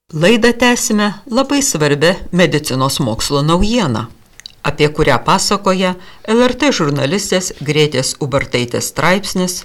Laidą tęsime labai svarbia medicinos mokslo naujiena, apie kurią pasakoja LRT žurnalistės Gretės Ubartaitės straipsnis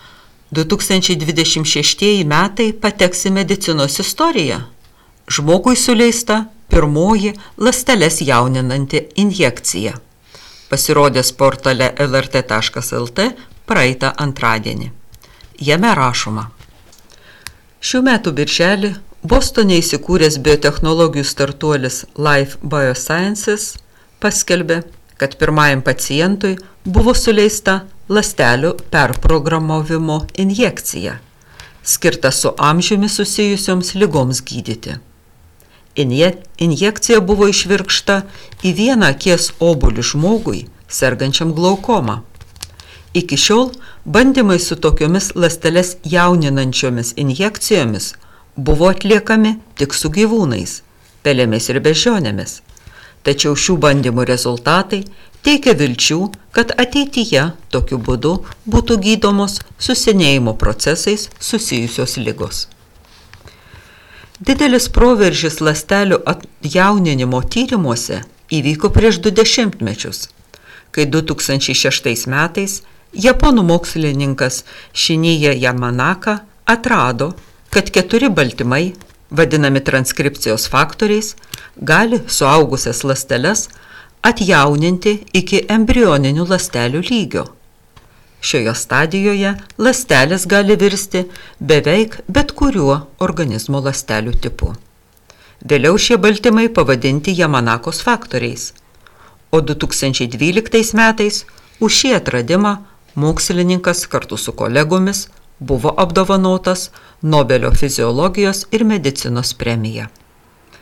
2026 metai pateks į medicinos istoriją. Žmogui suleista pirmoji ląsteles jauninanti injekcija. Pasirodęs portale lrt.lt praeitą antradienį. Jame rašoma. Šių metų birželį Bostone įsikūręs biotechnologijų startuolis Life Biosciences paskelbė, kad pirmajam pacientui buvo suleista ląstelių perprogramavimo injekcija, skirta su amžiumi susijusioms ligoms gydyti. Injekcija buvo išvirkšta į vieną akies obuolį žmogui, sergančiam glaukoma. Iki šiol bandymai su tokiomis ląsteles jauninančiomis injekcijomis buvo atliekami tik su gyvūnais, pelėmis ir beždžionėmis. Tačiau šių bandymų rezultatai teikia vilčių, kad ateityje tokiu būdu būtų gydomos su senėjimo procesais susijusios ligos. Didelis proveržis ląstelių atjauninimo tyrimuose įvyko prieš 20 mečius, kai 2006 metais japonų mokslininkas Shinya Yamanaka atrado, kad 4 baltymai, vadinami transkripcijos faktoriais, gali suaugusias ląsteles atjauninti iki embrioninių ląstelių lygio. Šioje stadijoje ląstelės gali virsti beveik bet kuriuo organizmo ląstelių tipu. Vėliau šie baltymai pavadinti Yamanakos faktoriais, o 2012 metais už šį atradimą mokslininkas kartu su kolegomis buvo apdovanotas Nobelio fiziologijos ir medicinos premija.